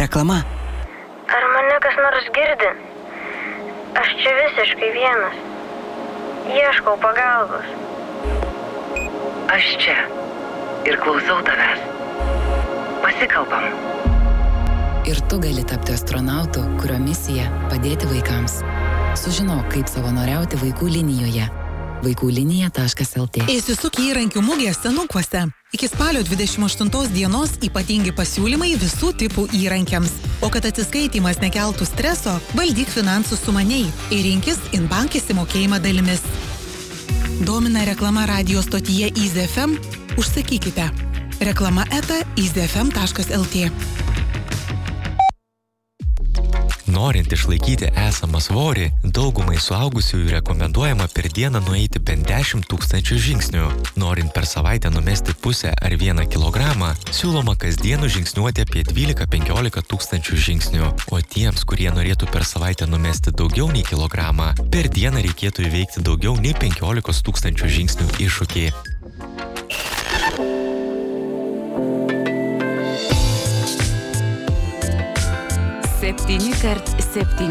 Reklama. Ar mane kas nors girdi? Aš čia visiškai vienas. Ieškau pagalbos. Aš čia ir klausau tavęs. Pasikalbam. Ir tu gali tapti astronautu, kurio misija padėti vaikams. Sužinok, kaip savanoriauti vaikų linijoje. vaikųlinija.lt. Įsisuk įrankių mugė Senukuose. Iki spalio 28 dienos ypatingi pasiūlymai visų tipų įrankiams. O kad atsiskaitymas nekeltų streso, valdyk finansus sumaniai ir rinkis Inbank įsimokėjimą dalimis. Domina reklama radio stotyje Easy FM? Užsakykite. Reklama @easyfm.lt. Norint išlaikyti esamą svorį, daugumai suaugusiųjų rekomenduojama per dieną nueiti bent 10 000 žingsnių. Norint per savaitę numesti pusę ar 1 kilogramą, siūloma kasdien žingsniuoti apie 12-15 000 žingsnių. O tiems, kurie norėtų per savaitę numesti daugiau nei kilogramą, per dieną reikėtų įveikti daugiau nei 15 000 žingsnių iššūkį. 7x7